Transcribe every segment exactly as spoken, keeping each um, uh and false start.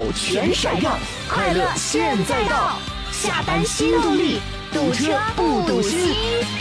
全甩票，快乐现在到，下单新动力，堵车不堵心。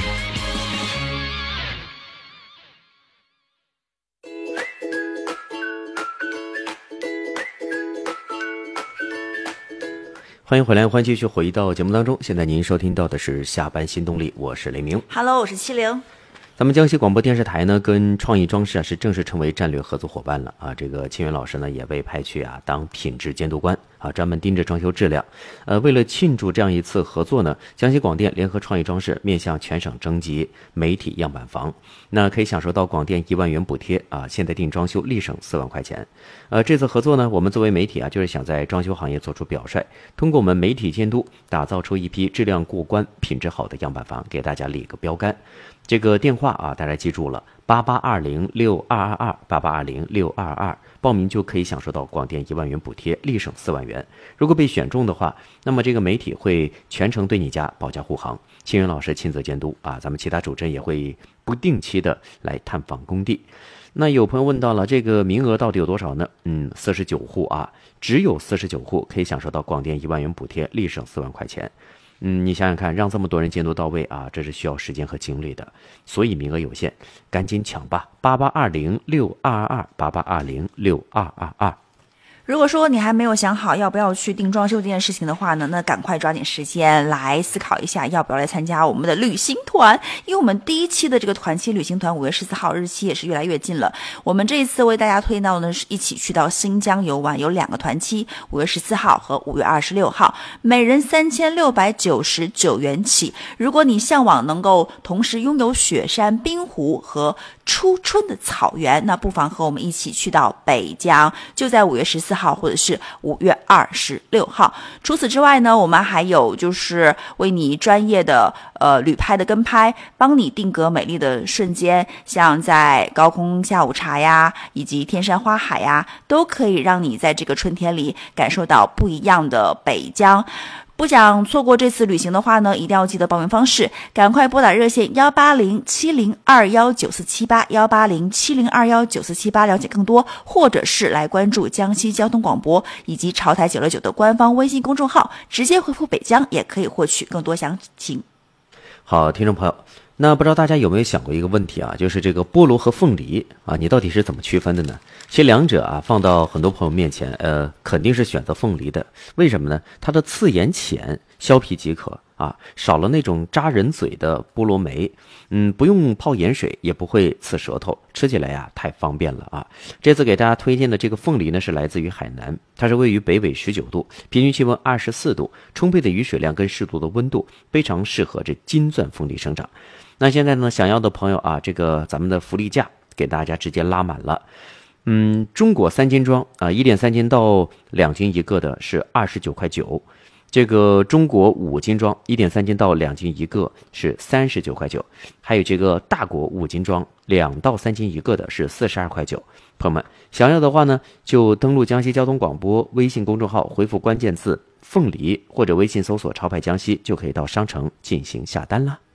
欢迎回来，欢迎继续回到节目当中。现在您收听到的是下班新动力，我是雷鸣。 Hello， 我是七零。 咱们江西广播电视台呢，跟创意装饰啊是正式成为战略合作伙伴了啊。这个清源老师呢也被派去啊当品质监督官啊，专门盯着装修质量。呃，为了庆祝这样一次合作呢，江西广电联合创意装饰面向全省征集媒体样板房，那可以享受到广电一万元补贴啊，现在定装修立省四万块钱。呃，这次合作呢，我们作为媒体啊，就是想在装修行业做出表率，通过我们媒体监督，打造出一批质量过关、品质好的样板房，给大家立个标杆。这个电话啊，大家记住了，八八二零六二二二，八八二零六二二二，报名就可以享受到广电一万元补贴，立省四万元。如果被选中的话，那么这个媒体会全程对你家保驾护航，清源老师亲自监督啊，咱们其他主持人也会不定期的来探访工地。那有朋友问到了，这个名额到底有多少呢？嗯，四十九户啊，只有四十九户可以享受到广电一万元补贴，立省四万块钱。嗯，你想想看，让这么多人监督到位啊，这是需要时间和精力的，所以名额有限，赶紧抢吧！八八二零六二二二，八八二零六二二二。 如果说你还没有想好要不要去定装修这件事情的话呢，那赶快抓紧时间来思考一下，要不要来参加我们的旅行团。因为我们第一期的这个团期旅行团五月十四号日期也是越来越近了。我们这一次为大家推到呢，是一起去到新疆游玩，有两个团期，五月十四号和五月二十六号，每人三千六百九十九元起。如果你向往能够同时拥有雪山、冰湖和初春的草原，那不妨和我们一起去到北疆，就在五月十四号或者是五月二十六号。除此之外呢，我们还有就是为你专业的呃旅拍的跟拍，帮你定格美丽的瞬间，像在高空下午茶呀，以及天山花海呀，都可以让你在这个春天里感受到不一样的北疆。不想错过这次旅行的话呢，一定要记得报名方式，赶快拨打热线幺八零七零二幺九四七八幺八零七零二幺九四七八了解更多，或者是来关注江西交通广播以及潮台九六九的官方微信公众号，直接回复北疆也可以获取更多详情。 好，听众朋友，那不知道大家有没有想过一个问题啊，就是这个菠萝和凤梨啊，你到底是怎么区分的呢？其实两者啊放到很多朋友面前，呃，肯定是选择凤梨的。为什么呢？它的刺眼浅，削皮即可啊，少了那种扎人嘴的菠萝梅，嗯，不用泡盐水，也不会刺舌头，吃起来呀、啊、太方便了啊。这次给大家推荐的这个凤梨呢，是来自于海南，它是位于北纬十九度，平均气温二十四度，充沛的雨水量跟适度的温度，非常适合这金钻凤梨生长。那现在呢，想要的朋友啊，这个咱们的福利价给大家直接拉满了。嗯，中国三斤装啊，一点三斤到两斤一个的是二十九块九，这个中国五斤装一点三斤到两斤一个是三十九块九，还有这个大国五斤装两到三斤一个的是四十二块九。朋友们想要的话呢，就登录江西交通广播微信公众号，回复关键字凤梨或者微信搜索潮牌江西，就可以到商城进行下单了。